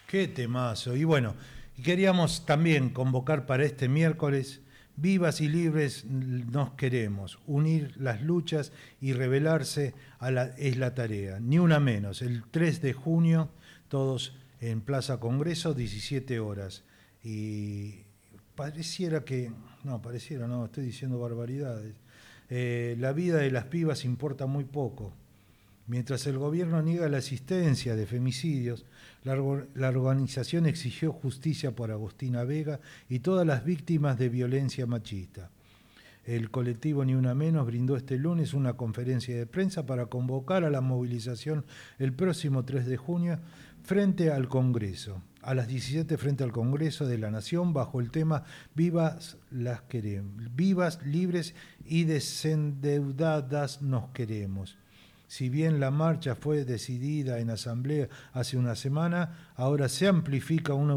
Qué temazo. Y bueno, queríamos también convocar para este miércoles: vivas y libres nos queremos, unir las luchas y rebelarse es la tarea, ni una menos. El 3 de junio, todos en Plaza Congreso, 17 horas. Y pareciera no, estoy diciendo barbaridades. La vida de las pibas importa muy poco. Mientras el gobierno niega la existencia de femicidios, la organización exigió justicia por Agostina Vega y todas las víctimas de violencia machista. El colectivo Ni Una Menos brindó este lunes una conferencia de prensa para convocar a la movilización el próximo 3 de junio frente al Congreso, a las 17 frente al Congreso de la Nación, bajo el tema Vivas las queremos, vivas, libres y desendeudadas nos queremos. Si bien la marcha fue decidida en asamblea hace una semana, ahora se amplifica una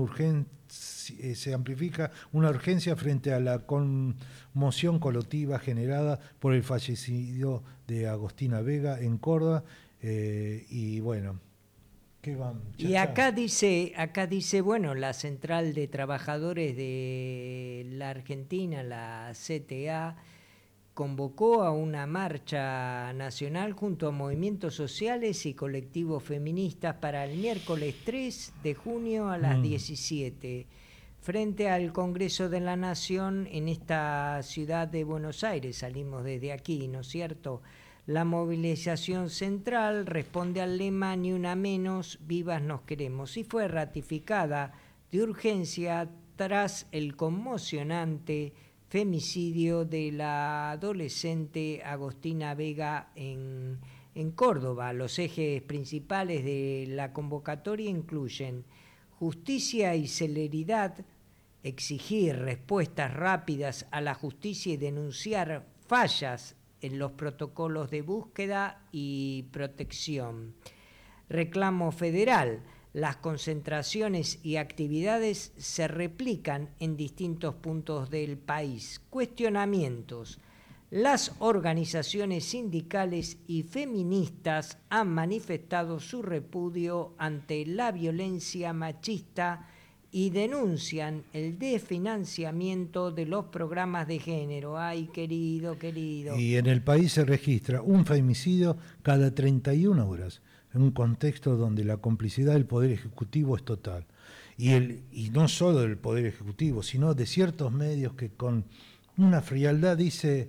urgencia frente a la conmoción colectiva generada por el fallecido de Agostina Vega en Córdoba. Y bueno, ¿qué van? Y acá dice, bueno, la Central de Trabajadores de la Argentina, la CTA, convocó a una marcha nacional junto a movimientos sociales y colectivos feministas para el miércoles 3 de junio a las 17, frente al Congreso de la Nación en esta ciudad de Buenos Aires. Salimos desde aquí, ¿no es cierto? La movilización central responde al lema Ni una menos, vivas nos queremos, y fue ratificada de urgencia tras el conmocionante femicidio de la adolescente Agostina Vega en Córdoba. Los ejes principales de la convocatoria incluyen justicia y celeridad, exigir respuestas rápidas a la justicia y denunciar fallas en los protocolos de búsqueda y protección. Reclamo federal. Las concentraciones y actividades se replican en distintos puntos del país. Cuestionamientos. Las organizaciones sindicales y feministas han manifestado su repudio ante la violencia machista y denuncian el desfinanciamiento de los programas de género. Ay, querido. Y en el país se registra un femicidio cada 31 horas, en un contexto donde la complicidad del Poder Ejecutivo es total. Y no solo del Poder Ejecutivo, sino de ciertos medios que con una frialdad dice,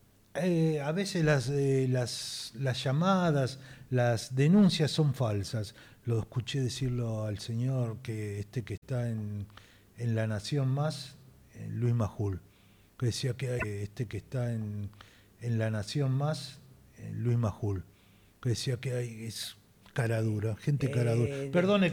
a veces las llamadas, las denuncias son falsas. Lo escuché decirlo al señor que está en La Nación Más, Luis Majul, que decía que que está en La Nación Más, Luis Majul, que decía que es cara dura, gente cara dura. Perdone